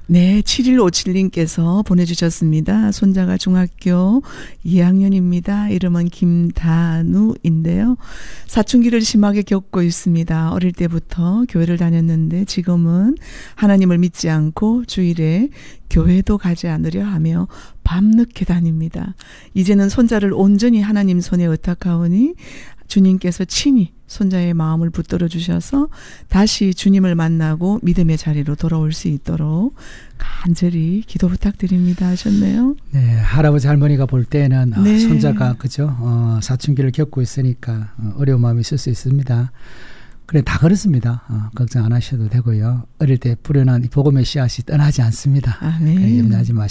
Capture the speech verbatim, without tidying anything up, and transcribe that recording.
네, 칠일오칠님께서 보내주셨습니다. 손자가 중학교 이 학년입니다. 이름은 김다누인데요. 사춘기를 심하게 겪고 있습니다. 어릴 때부터 교회를 다녔는데 지금은 하나님을 믿지 않고 주일에 교회도 가지 않으려 하며 밤늦게 다닙니다. 이제는 손자를 온전히 하나님 손에 의탁하오니 주님께서 친히 손자의 마음을 붙들어 주셔서 다시 주님을 만나고 믿음의 자리로 돌아올 수 있도록 간절히 기도 부탁드립니다 하셨네요. 네, 할아버지 할머니가 볼 때는 네. 어, 손자가 그죠 어, 사춘기를 겪고 있으니까 어, 어려운 마음이 있을 수 있습니다. 그래 다 그렇습니다. 어, 걱정 안 하셔도 되고요. 어릴 때 뿌려난 이 복음의 씨앗이 떠나지 않습니다. 아멘. 염려하지 마시고